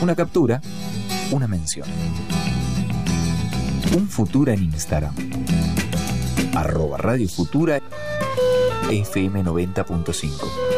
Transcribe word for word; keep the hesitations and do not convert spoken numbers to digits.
Una captura, una mención. Un Futura en Instagram. Arroba Radio Futura F M noventa punto cinco.